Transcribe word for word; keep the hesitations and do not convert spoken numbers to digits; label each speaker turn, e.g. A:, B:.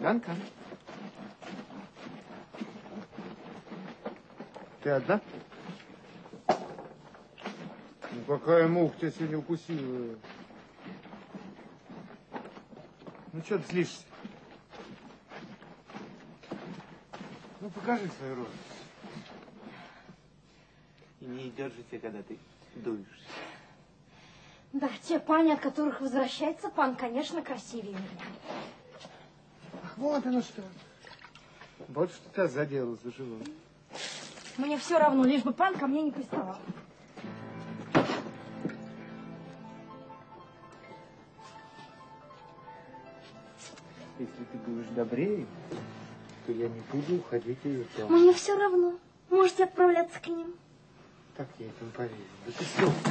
A: Янка. Ты одна? Ну какая муха тебя сегодня укусила? Ну что ты злишься? Ну покажи свою рожу. И не идет же тебе, когда ты дуешься.
B: Да, те пани, от которых возвращается пан, конечно, красивее меня.
A: Ах, вот оно что. Вот что тебя задело за живое.
B: Мне все равно, лишь бы пан ко мне не приставал.
A: Если ты будешь добрее, то я не буду уходить из дома.
B: Мне все равно. Можете отправляться к ним.
A: Так я этому поверю. Да ты что?